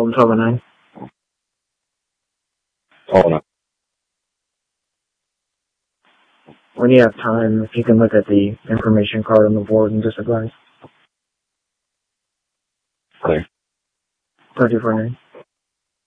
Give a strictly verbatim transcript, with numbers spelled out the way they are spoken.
From twelve oh nine. Oh, no. When you have time, if you can look at the information card on the board and just advise. Clear. thirty-four nine.